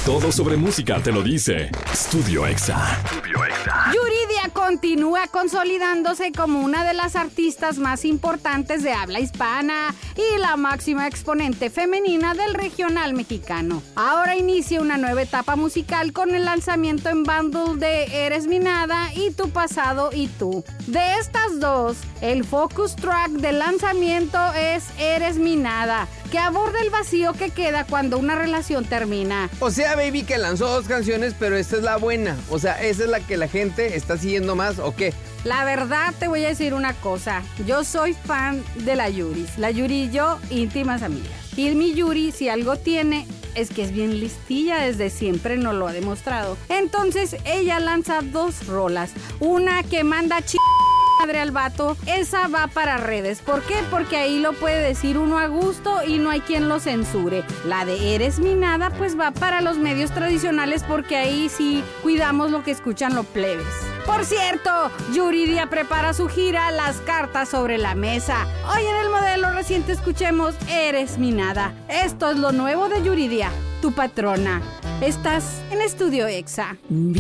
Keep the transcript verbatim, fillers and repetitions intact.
Todo sobre música te lo dice Estudio Exa. Estudio Exa. Yuridia continúa consolidándose como una de las artistas más importantes de habla hispana y la máxima exponente femenina del regional mexicano. Ahora inicia una nueva etapa musical con el lanzamiento en bundle de Eres mi nada y Tu pasado y tú. De estas dos, el focus track del lanzamiento es Eres mi nada, que aborda el vacío que queda cuando una relación termina. O sea, baby, que lanzó dos canciones, pero esta es la buena. O sea, ¿esa es la que la gente está siguiendo más o qué? La verdad, te voy a decir una cosa. Yo soy fan de la Yuris. La Yuri y yo, íntimas amigas. Y mi Yuri, si algo tiene, es que es bien listilla, desde siempre nos lo ha demostrado. Entonces, ella lanza dos rolas. Una que manda ch... madre al vato, esa va para redes. ¿Por qué? Porque ahí lo puede decir uno a gusto y no hay quien lo censure. La de Eres mi nada, pues va para los medios tradicionales, porque ahí sí cuidamos lo que escuchan los plebes. Por cierto, Yuridia prepara su gira Las cartas sobre la mesa. Hoy en el modelo reciente escuchemos Eres mi nada. Esto es lo nuevo de Yuridia, tu patrona. Estás en Estudio Exa.